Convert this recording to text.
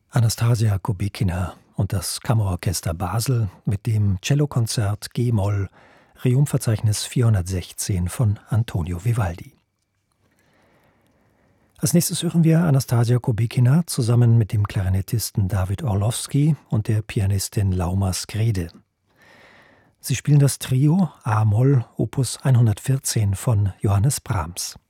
Anastasia Kubikina und das Kammerorchester Basel mit dem Cellokonzert G-Moll, Requiem-Verzeichnis 416 von Antonio Vivaldi. Als nächstes hören wir Anastasia Kubikina zusammen mit dem Klarinettisten David Orlowski und der Pianistin Lauma Skrede. Sie spielen das Trio A-Moll Opus 114 von Johannes Brahms.